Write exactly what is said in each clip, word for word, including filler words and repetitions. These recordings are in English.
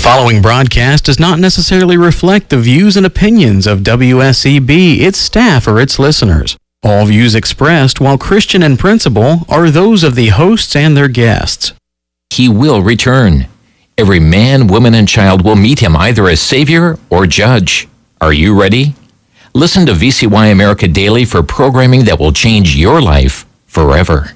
following broadcast does not necessarily reflect the views and opinions of W S E B, its staff, or its listeners. All views expressed, while Christian in principle, are those of the hosts and their guests. He will return. Every man, woman, and child will meet him either as Savior or Judge. Are you ready? Listen to V C Y America Daily for programming that will change your life forever.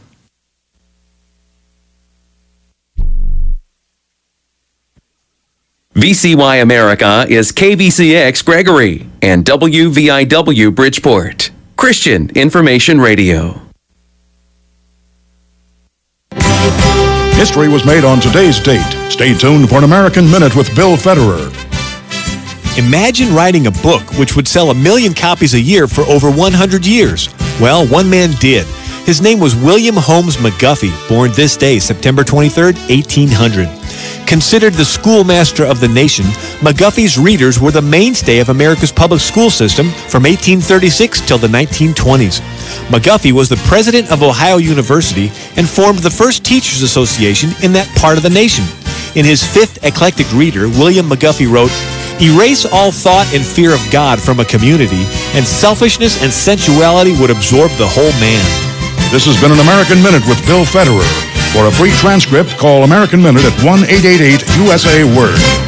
V C Y America is K V C X Gregory and W V I W Bridgeport. Christian Information Radio. History was made on today's date. Stay tuned for an American Minute with Bill Federer. Imagine writing a book which would sell a million copies a year for over one hundred years. Well, one man did. His name was William Holmes McGuffey, born this day, September twenty-third, eighteen hundred. Considered the schoolmaster of the nation, McGuffey's readers were the mainstay of America's public school system from eighteen thirty-six till the nineteen twenties. McGuffey was the president of Ohio University and formed the first teachers association in that part of the nation. In his fifth eclectic reader, William McGuffey wrote, "Erase all thought and fear of God from a community, and selfishness and sensuality would absorb the whole man." This has been an American Minute with Bill Federer. For a free transcript, call American Minute at one eight eight eight U S A Word.